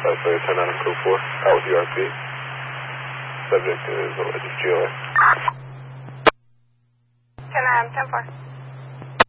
Clear 10 out of Crew 4, out with URP. Subject is alleged GOA. 10 out of 10-4.